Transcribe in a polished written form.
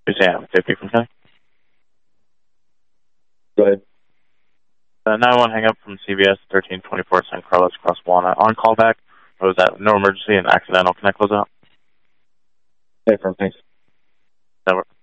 Sam, safety from County. Go ahead. 911 hang up from CBS 1324 San Carlos Cross Walnut. On callback. What was that? No emergency and accidental. Can I close out? Hey, from thanks. That works.